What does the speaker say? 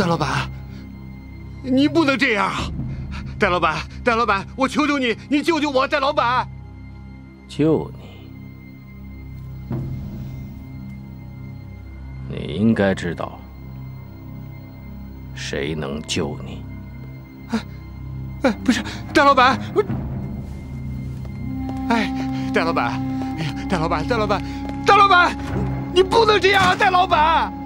戴老板，你不能这样啊！戴老板，我求求你，你救救我，戴老板！ 救你？你应该知道，谁能救你？ 不是，戴老板，戴老板，哎呀，戴老板，你不能这样啊，戴老板！